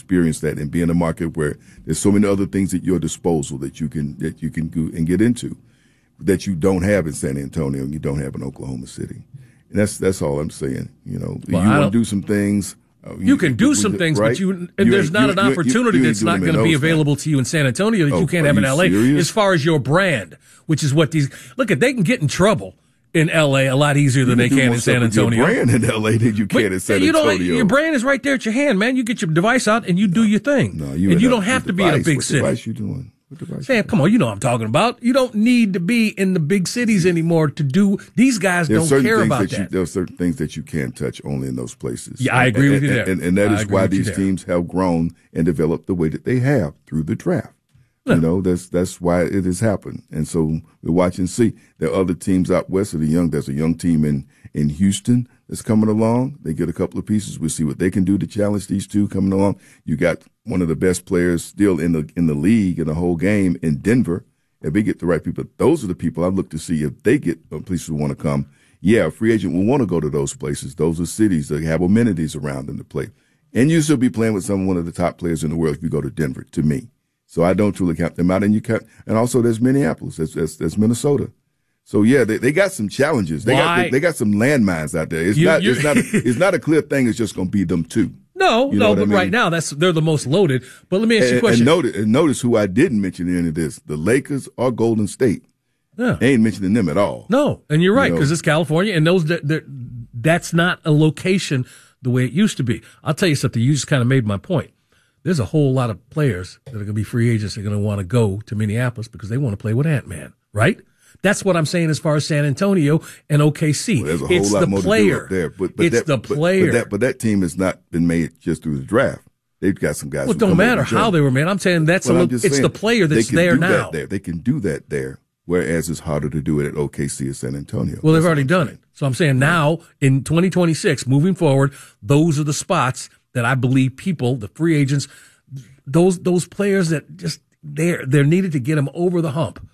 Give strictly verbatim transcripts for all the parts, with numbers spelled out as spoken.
experience that and be in a market where there's so many other things at your disposal that you can that you can go and get into that you don't have in San Antonio and you don't have in Oklahoma City. And that's that's all I'm saying. You know, well, you want to do some things. Uh, you, you can do some things, right? but you and you there's not an opportunity you, you, you that's not going to be available to you in San Antonio that oh, you can't have in L A. Serious? As far as your brand, which is what these look at, they can get in trouble in L A a lot easier than they can in San Antonio. Your brand in L A than you can in San you Antonio. Don't, your brand is right there at your hand, man. You get your device out and you do your thing. No, you and you don't have to device. be in a big what city. What device you doing? What device Sam, come on, you know what I'm talking about. You don't need to be in the big cities anymore to do. These guys There's don't care about that. that. You, there are certain things that you can't touch only in those places. Yeah, I agree and, with you and, there. And, and that I is why these there. teams have grown and developed the way that they have through the draft. Yeah. You know, that's that's why it has happened. And so we watch and see. There are other teams out west of the young. There's a young team in, in Houston that's coming along. They get a couple of pieces. We'll see what they can do to challenge these two coming along. You got one of the best players still in the in the league in the whole game in Denver. If they get the right people, those are the people I look to see if they get places who want to come. Yeah, a free agent will want to go to those places. Those are cities that have amenities around them to play. And you still be playing with some one of the top players in the world if you go to Denver, to me. So I don't truly count them out. And you count, and also there's Minneapolis, there's, there's, there's Minnesota. So yeah, they, they got some challenges. They Why? got they, they got some landmines out there. It's you, not it's not a, it's not a clear thing. It's just going to be them two. No, you know no, but I mean? right now that's they're the most loaded. But let me ask you a question. And notice, and notice who I didn't mention in any of this: the Lakers or Golden State. Yeah. I ain't mentioning them at all. No, and you're right because you know? It's California, and those that that's not a location the way it used to be. I'll tell you something. You just kind of made my point. There's a whole lot of players that are going to be free agents that are going to want to go to Minneapolis because they want to play with Ant-Man, right? That's what I'm saying as far as San Antonio and O K C. Well, there's a whole it's lot the more player. To do up there. But, but it's that, the but, player. But that, but that team has not been made just through the draft. They've got some guys. Well, it don't matter how they were made. I'm saying that's well, a, I'm it's saying, the player that's there now. That there. They can do that there, whereas it's harder to do it at O K C or San Antonio. Well, they've that's already done it. So I'm saying now in twenty twenty-six, moving forward, those are the spots that I believe people, the free agents, those those players that just they're they're needed to get them over the hump.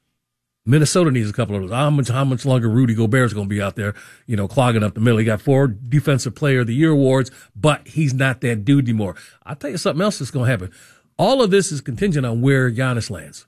Minnesota needs a couple of those. How much how much longer Rudy Gobert is going to be out there, you know, clogging up the middle? He got four Defensive Player of the Year awards, but he's not that dude anymore. I'll tell you something else that's going to happen. All of this is contingent on where Giannis lands.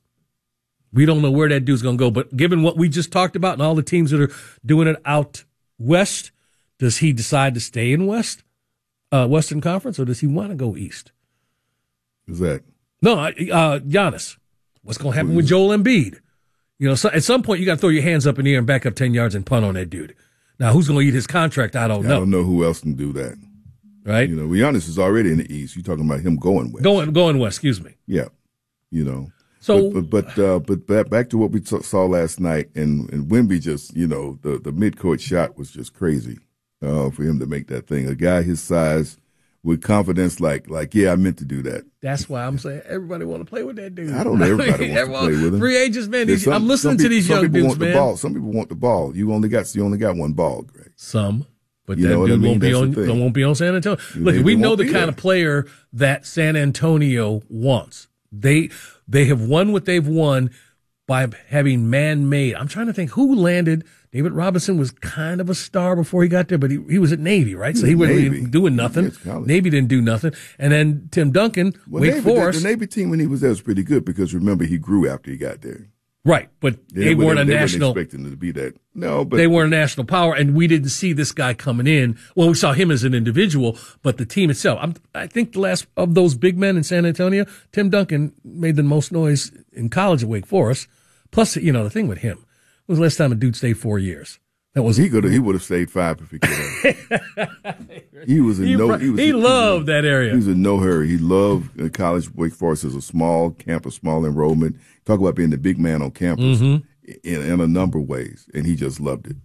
We don't know where that dude's going to go, but given what we just talked about and all the teams that are doing it out west, does he decide to stay in West, uh, Western Conference, or does he want to go east? Who's that? No, uh, Giannis. What's going to happen with Joel Embiid? You know, so at some point you got to throw your hands up in the air and back up ten yards and punt on that dude. Now, who's going to eat his contract? I don't yeah, know. I don't know who else can do that. Right? You know, Giannis is already in the East. You're talking about him going west. Going going west, excuse me. Yeah. You know. So, but but but, uh, but back, back to what we t- saw last night, and, and Wemby just, you know, the, the mid-court shot was just crazy uh, for him to make that thing. A guy his size with confidence, like, like yeah, I meant to do that. That's why I'm saying everybody want to play with that dude. I don't know. Everybody wants to play with him. Free agents, man. These, some, I'm listening to people, these young some people dudes, want man. The ball. Some people want the ball. You only got you only got one ball, Greg. Some. But you that dude I mean? won't be That's on won't be on San Antonio. You Look, we know the kind there. of player that San Antonio wants. They they have won what they've won by having man-made. I'm trying to think who landed. David Robinson was kind of a star before he got there, but he, he was at Navy, right? So he wasn't really doing nothing. Navy didn't do nothing. And then Tim Duncan, well, Wake Navy, Forest. The, the Navy team when he was there was pretty good because remember he grew after he got there. Right, but they, they weren't they, a they national. Weren't expecting to be that. No, but they weren't a national power, and we didn't see this guy coming in. Well, we saw him as an individual, but the team itself. I'm, I think the last of those big men in San Antonio, Tim Duncan made the most noise in college at Wake Forest. Plus, you know, the thing with him, when was the last time a dude stayed four years? That was he could he would have stayed five if he could have. he was in he, no. He, was, he loved he was, that area. He was in no hurry. He loved uh, college. Wake Forest is a small campus, small enrollment. Talk about being the big man on campus mm-hmm. in, in a number of ways, and he just loved it.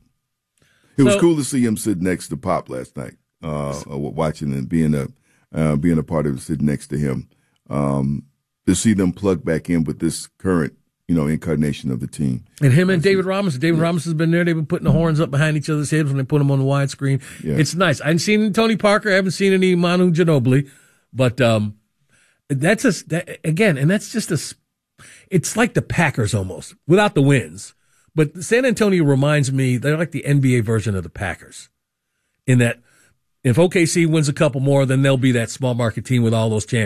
It was so, cool to see him sit next to Pop last night, uh, watching and being a uh, being a part of it, sitting next to him. Um, to see them plug back in with this current, you know, incarnation of the team. And him and David Robinson. David yeah. Robinson's been there. They've been putting the horns up behind each other's heads when they put them on the widescreen. Yeah. It's nice. I haven't seen Tony Parker. I haven't seen any Manu Ginobili. But um, that's a, that, again, and that's just a, it's like the Packers almost, without the wins. But San Antonio reminds me, they're like the N B A version of the Packers. In that, if O K C wins a couple more, then they'll be that small market team with all those champions.